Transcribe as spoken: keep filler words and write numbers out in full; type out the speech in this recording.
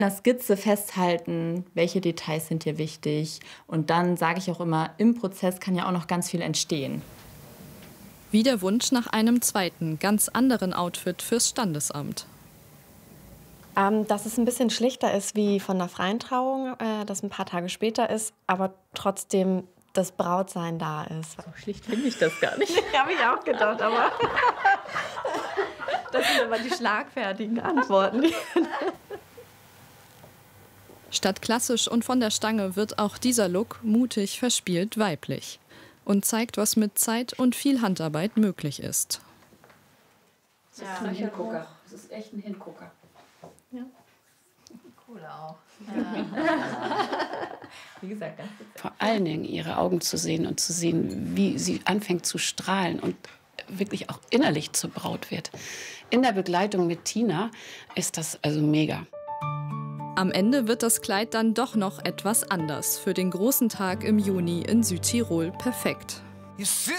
In der Skizze festhalten, welche Details sind dir wichtig. Und dann sage ich auch immer, im Prozess kann ja auch noch ganz viel entstehen. Wie der Wunsch nach einem zweiten, ganz anderen Outfit fürs Standesamt. Ähm, dass es ein bisschen schlichter ist wie von der freien Trauung, äh, das ein paar Tage später ist, aber trotzdem das Brautsein da ist. So schlicht finde ich das gar nicht. Habe ich auch gedacht, aber das sind aber die schlagfertigen Antworten. Statt klassisch und von der Stange wird auch dieser Look mutig verspielt weiblich und zeigt, was mit Zeit und viel Handarbeit möglich ist. Das ist ein Hingucker. Das ist echt ein Hingucker. Ja. Cool auch. Wie gesagt, ganz witzig. Vor allen Dingen ihre Augen zu sehen und zu sehen, wie sie anfängt zu strahlen und wirklich auch innerlich zur Braut wird. In der Begleitung mit Tina ist das also mega. Am Ende wird das Kleid dann doch noch etwas anders. Für den großen Tag im Juni in Südtirol perfekt.